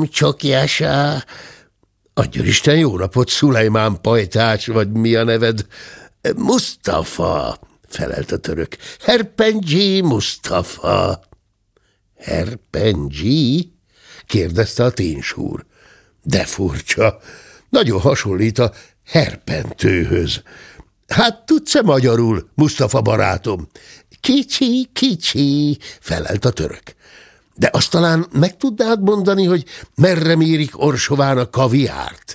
csokjásá. Adjon Isten jó napot, Szulejmán pajtás, vagy mi a neved? Musztafa, felelt a török. Herpendzsi Musztafa. Herpendzsi? Kérdezte a ténsúr. De furcsa, nagyon hasonlít a herpentőhöz. Hát tudsz-e magyarul, Musztafa barátom? Kicsi, felelt a török. De azt talán meg tudnád mondani, hogy merre mérik Orsován a kaviárt?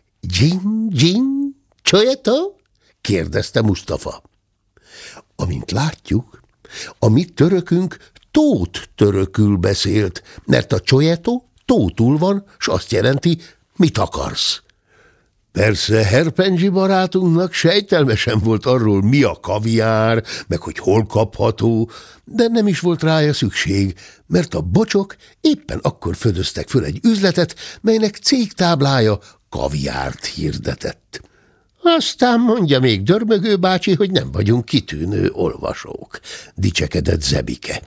Dzsin, csolyeta? Kérdezte Musztafa. Amint látjuk, a mi törökünk tót törökül beszélt, mert a csolyetó tótul van, s azt jelenti, mit akarsz. Persze Herpendzsi barátunknak sejtelmesen volt arról, mi a kaviár, meg hogy hol kapható, de nem is volt rája szükség, mert a bocsok éppen akkor födöztek föl egy üzletet, melynek cégtáblája kaviárt hirdetett. Aztán mondja még Dörmögő bácsi, hogy nem vagyunk kitűnő olvasók, dicsekedett Zebike.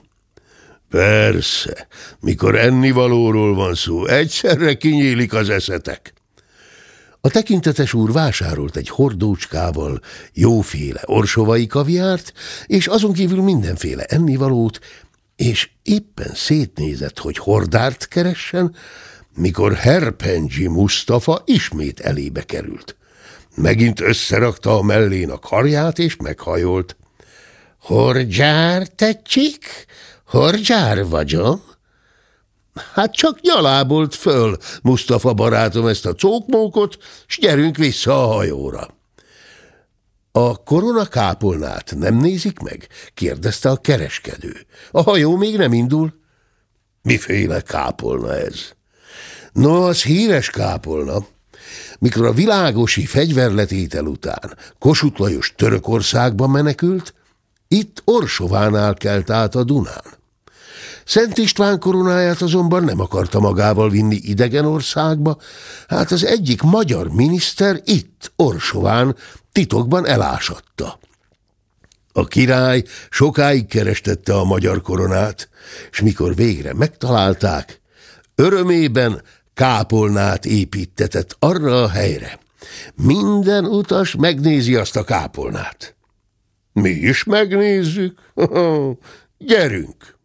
Persze, mikor ennivalóról van szó, egyszerre kinyílik az eszetek. A tekintetes úr vásárolt egy hordócskával jóféle orsovai kaviárt, és azon kívül mindenféle ennivalót, és éppen szétnézett, hogy hordárt keressen, mikor Herpendzsi Musztafa ismét elébe került. Megint összerakta a mellén a karját, és meghajolt. Hordzsár, tetszik? Hordzsár vagyom? Hát csak nyalábolt föl, Musztafa barátom, ezt a cókmókot, s gyerünk vissza a hajóra. A koronakápolnát nem nézik meg? Kérdezte a kereskedő. A hajó még nem indul? Miféle kápolna ez? No, az híres kápolna. Mikor a világosi fegyverletétel után Kossuth Lajos Törökországba menekült, itt Orsovánál kelt át a Dunán. Szent István koronáját azonban nem akarta magával vinni idegen országba, hát az egyik magyar miniszter itt, Orsován, titokban elásatta. A király sokáig kerestette a magyar koronát, és mikor végre megtalálták, örömében kápolnát építtetett arra a helyre. Minden utas megnézi azt a kápolnát. Mi is megnézzük? Gyerünk!